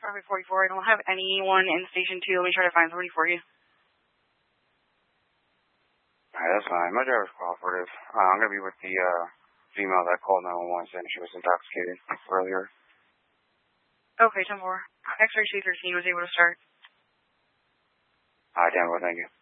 Traffic 44. I don't have anyone in Station 2. Let me try to find somebody for you. Alright, that's fine. My driver's cooperative. I'm going to be with the female that called 911 saying she was intoxicated earlier. Okay, 10-4. X-ray C13 was able to start. Alright, 10-4, thank you.